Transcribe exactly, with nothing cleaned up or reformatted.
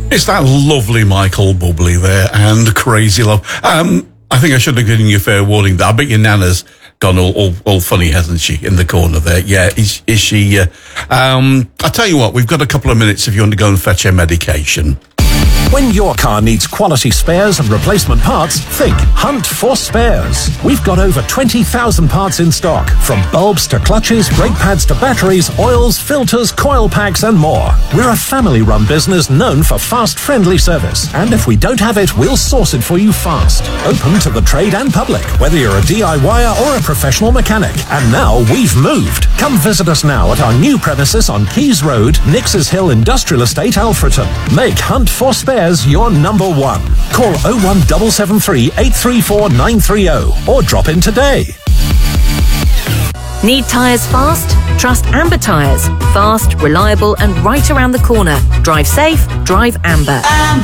It's that lovely Michael Bublé there and Crazy Love. Um, I think I should have given you a fair warning there. I bet your Nana's gone all, all, all funny, hasn't she, in the corner there? Yeah, is, is she? Uh, um, I'll tell you what, we've got a couple of minutes if you want to go and fetch her medication. When your car needs quality spares and replacement parts, think Hunt for Spares. We've got over twenty thousand parts in stock, from bulbs to clutches, brake pads to batteries, oils, filters, coil packs and more. We're a family-run business known for fast, friendly service. And if we don't have it, we'll source it for you fast. Open to the trade and public, whether you're a D I Y er or a professional mechanic. And now we've moved. Come visit us now at our new premises on Keys Road, Nixes Hill Industrial Estate, Alfreton. Make Hunt for Spares your number one. Call oh one seven seven three, eight three four, nine three oh or drop in today. Need tyres fast? Trust Amber Tyres. Fast, reliable and right around the corner. Drive safe, drive Amber.